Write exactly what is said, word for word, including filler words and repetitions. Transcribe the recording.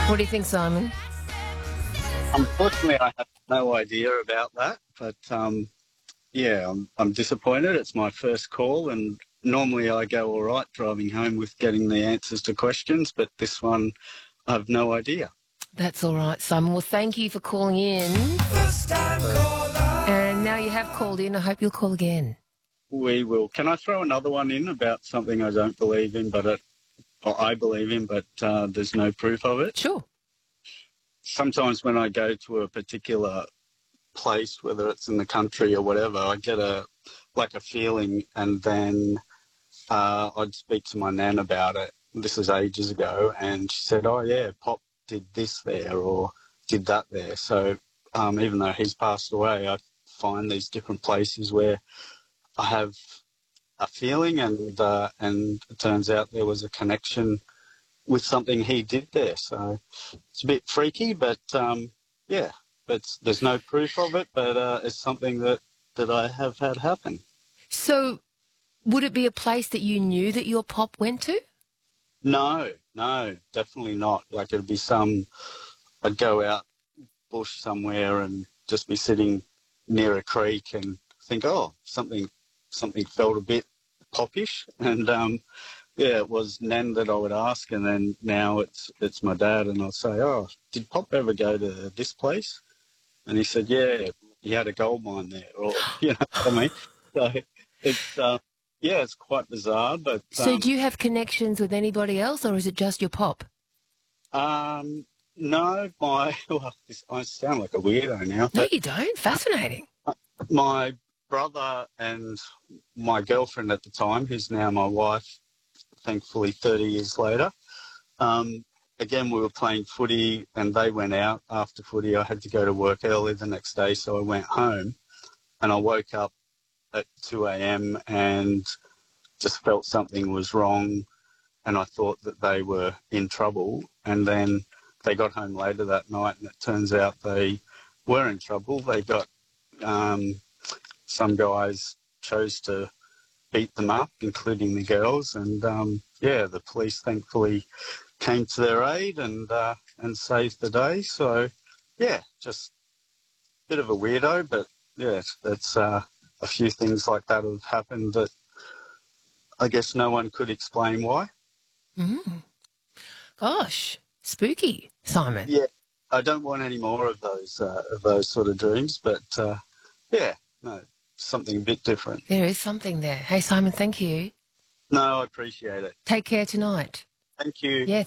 What do you think, Simon? Unfortunately, I have no idea about that, but um, yeah, I'm, I'm disappointed. It's my first call, and normally I go all right driving home with getting the answers to questions, but this one, I have no idea. That's all right, Simon. Well, thank you for calling in. First time caller. And now you have called in. I hope you'll call again. We will. Can I throw another one in about something I don't believe in, but it, or I believe in, but uh, there's no proof of it? Sure. Sometimes when I go to a particular place, whether it's in the country or whatever, I get a like a feeling, and then uh, I'd speak to my nan about it. This is ages ago, and she said, "Oh yeah, Pop did this there or did that there." So um, even though he's passed away, I find these different places where I have a feeling, and uh, and it turns out there was a connection with something he did there. So it's a bit freaky, but um, yeah, but there's no proof of it, but uh, it's something that, that I have had happen. So would it be a place that you knew that your pop went to? No, no, definitely not. Like it'd be some, I'd go out bush somewhere and just be sitting near a creek and think, oh, something, something felt a bit popish, and um, yeah, it was Nan that I would ask, and then now it's it's my dad, and I'll say, oh, did Pop ever go to this place? And he said, yeah, he had a gold mine there, or, you know what I mean? So it's, uh, yeah, it's quite bizarre, but... So Um, do you have connections with anybody else, or is it just your pop? um, no, my... Well, this, I sound like a weirdo now, No, but you don't. Fascinating. my brother and my girlfriend at the time, who's now my wife, thankfully thirty years later. Um, again, we were playing footy and they went out after footy. I had to go to work early the next day, so I went home and I woke up at two a.m. and just felt something was wrong, and I thought that they were in trouble. And then they got home later that night and it turns out they were in trouble. They got, um, some guys chose to beat them up, including the girls, and um, yeah, the police thankfully came to their aid and uh, and saved the day. So yeah, just a bit of a weirdo, but yeah, that's uh, a few things like that have happened that I guess no one could explain why. Mm. Gosh, spooky, Simon. Yeah, I don't want any more of those uh, of those sort of dreams, but uh, yeah, no, something a bit different. There is something there. Hey, Simon, thank you. No, I appreciate it. Take care tonight. Thank you. Yeah.